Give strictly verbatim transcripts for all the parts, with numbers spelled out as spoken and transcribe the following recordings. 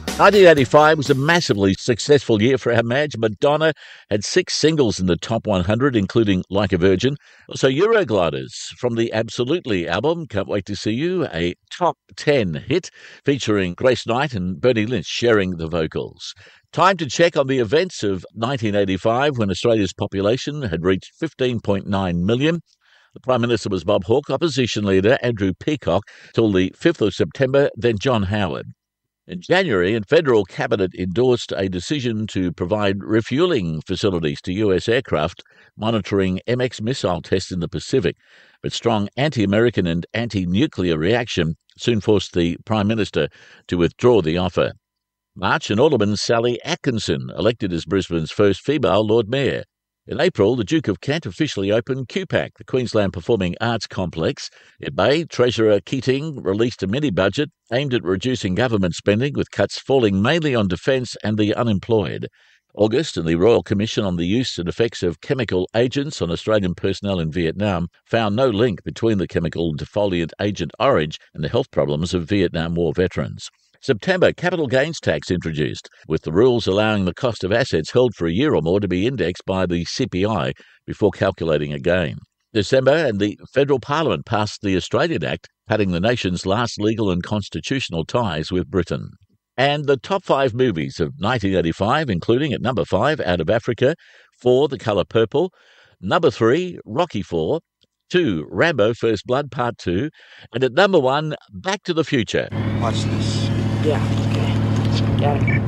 nineteen eighty-five was a massively successful year for our Madge. Madonna had six singles in the top one hundred, including Like a Virgin. Also, Eurogliders from the Absolutely album, Can't Wait to See You, a top ten hit featuring Grace Knight and Bernie Lynch sharing the vocals. Time to check on the events of nineteen eighty-five, when Australia's population had reached fifteen point nine million. The Prime Minister was Bob Hawke, Opposition Leader Andrew Peacock till the fifth of September, then John Howard. In January, a federal cabinet endorsed a decision to provide refuelling facilities to U S aircraft monitoring M X missile tests in the Pacific. But strong anti-American and anti-nuclear reaction soon forced the Prime Minister to withdraw the offer. March, and Alderman Sally Atkinson elected as Brisbane's first female Lord Mayor. In April, the Duke of Kent officially opened Q PAC, the Queensland Performing Arts Complex. In May, Treasurer Keating released a mini-budget aimed at reducing government spending, with cuts falling mainly on defence and the unemployed. August, and the Royal Commission on the Use and Effects of Chemical Agents on Australian Personnel in Vietnam found no link between the chemical defoliant Agent Orange and the health problems of Vietnam War veterans. September, capital gains tax introduced, with the rules allowing the cost of assets held for a year or more to be indexed by the C P I before calculating a gain. December, and the Federal Parliament passed the Australian Act, cutting the nation's last legal and constitutional ties with Britain. And the top five movies of nineteen eighty-five, including at number five, Out of Africa, four, The Colour Purple, number three, Rocky four, two, Rambo First Blood Part two, and at number one, Back to the Future. Watch this. Yeah, okay. Got it.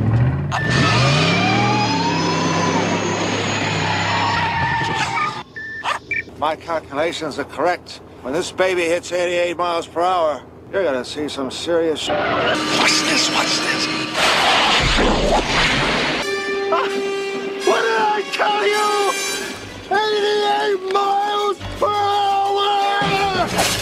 My calculations are correct. When this baby hits eighty-eight miles per hour, you're gonna see some serious sh- Watch this, watch this. Ah, what did I tell you? eighty-eight miles per hour!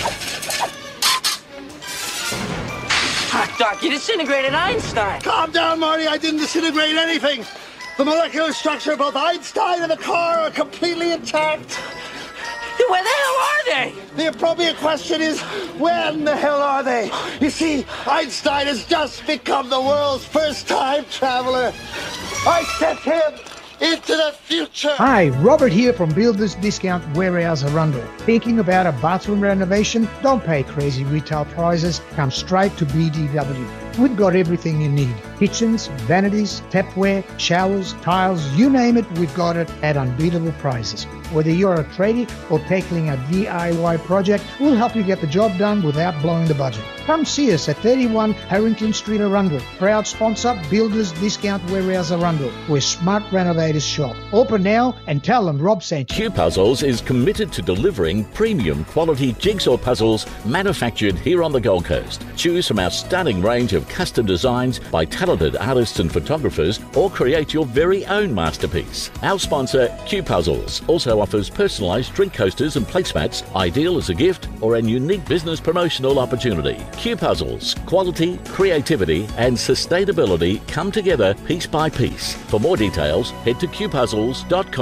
Doc, you disintegrated Einstein. Calm down, Marty. I didn't disintegrate anything. The molecular structure of both Einstein and the car are completely intact. Where the hell are they? The appropriate question is, when the hell are they? You see, Einstein has just become the world's first time traveler. I sent him into the future. Hi, Robert here from Builders Discount Warehouse Arundel. Thinking about a bathroom renovation? Don't pay crazy retail prices. Come straight to B D W. We've got everything you need. Kitchens, vanities, tapware, showers, tiles, you name it, we've got it at unbeatable prices. Whether you're a tradie or tackling a D I Y project, we'll help you get the job done without blowing the budget. Come see us at thirty-one Harrington Street, Arundel. Proud sponsor, Builders Discount Warehouse Arundel, where smart renovators shop. Open now and tell them Rob sent you. Q Puzzles is committed to delivering premium quality jigsaw puzzles manufactured here on the Gold Coast. Choose from our stunning range of custom designs by talented artists and photographers, or create your very own masterpiece. Our sponsor, Q Puzzles, also offers personalised drink coasters and placemats, ideal as a gift or an unique business promotional opportunity. Q Puzzles, quality, creativity and sustainability come together piece by piece. For more details, head to q puzzles dot com.